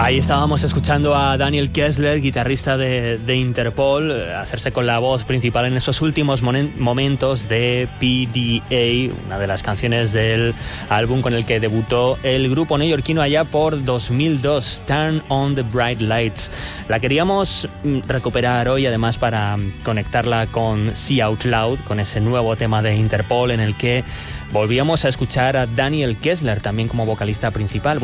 Ahí estábamos escuchando a Daniel Kessler, guitarrista de Interpol, hacerse con la voz principal en esos últimos momentos de PDA, una de las canciones del álbum con el que debutó el grupo neoyorquino allá por 2002, Turn on the Bright Lights. La queríamos recuperar hoy, además, para conectarla con See Out Loud, con ese nuevo tema de Interpol en el que volvíamos a escuchar a Daniel Kessler también como vocalista principal.